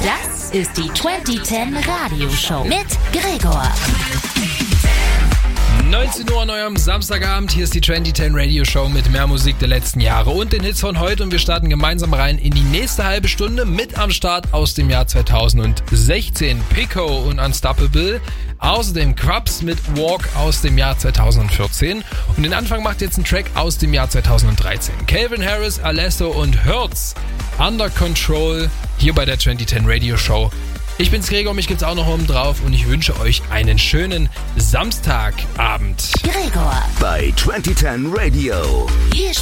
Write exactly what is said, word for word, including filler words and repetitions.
Das ist die zwanzig zehn Radioshow mit Gregor. neunzehn Uhr an eurem Samstagabend, hier ist die zwanzig zehn Radio Show mit mehr Musik der letzten Jahre und den Hits von heute und wir starten gemeinsam rein in die nächste halbe Stunde mit am Start aus dem Jahr zweitausendsechzehn Pico und Unstoppable, außerdem Krabs mit Walk aus dem Jahr zweitausendvierzehn und den Anfang macht jetzt ein Track aus dem Jahr zweitausenddreizehn. Calvin Harris, Alesso und Hertz, Under Control, hier bei der zwanzig zehn Radio Show. Ich bin's Gregor, mich gibt's auch noch oben drauf und ich wünsche euch einen schönen Samstagabend. Gregor bei zwanzig zehn Radio. Hier